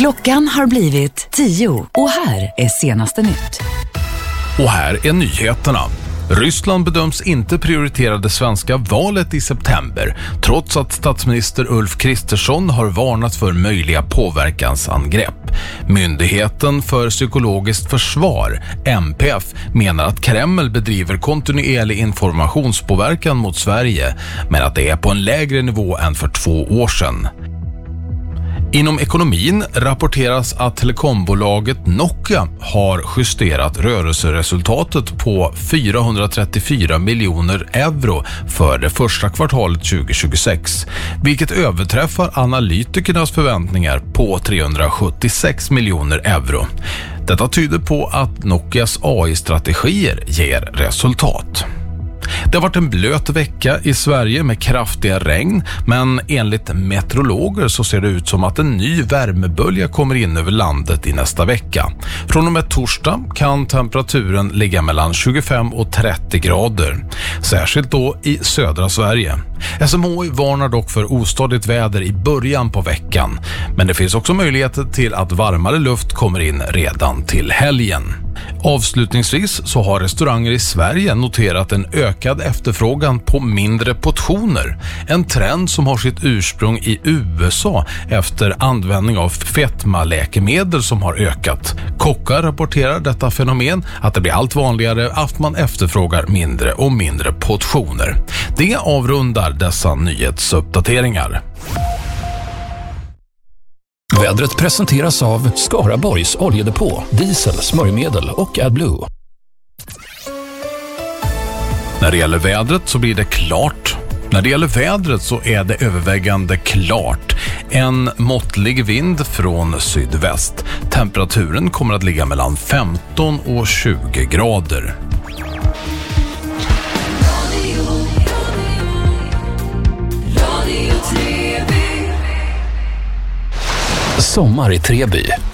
Klockan har blivit 10 och här är senaste nytt. Och här är nyheterna. Ryssland bedöms inte prioritera det svenska valet i september, trots att statsminister Ulf Kristersson har varnat för möjliga påverkansangrepp. Myndigheten för psykologiskt försvar, MPF, menar att Kreml bedriver kontinuerlig informationspåverkan mot Sverige, men att det är på en lägre nivå än för 2 år sedan. Inom ekonomin rapporteras att telekombolaget Nokia har justerat rörelseresultatet på 434 miljoner euro för det första kvartalet 2026, vilket överträffar analytikernas förväntningar på 376 miljoner euro. Detta tyder på att Nokias AI-strategier ger resultat. Det har varit en blöt vecka i Sverige med kraftiga regn, men enligt meteorologer så ser det ut som att en ny värmebölja kommer in över landet i nästa vecka. Från och med torsdag kan temperaturen ligga mellan 25 och 30 grader, särskilt då i södra Sverige. SMHI varnar dock för ostadigt väder i början på veckan, men det finns också möjligheter till att varmare luft kommer in redan till helgen. Avslutningsvis så har restauranger i Sverige noterat en ökad efterfrågan på mindre portioner. En trend som har sitt ursprung i USA efter användning av fetmaläkemedel som har ökat. Kockar rapporterar detta fenomen att det blir allt vanligare att man efterfrågar mindre och mindre portioner. Det avrundar dessa nyhetsuppdateringar. Vädret presenteras av Skaraborgs oljedepå, diesel, smörjmedel och AdBlue. När det gäller vädret så blir det klart. När det gäller vädret så är det övervägande klart. En måttlig vind från sydväst. Temperaturen kommer att ligga mellan 15 och 20 grader. Sommar i Treby.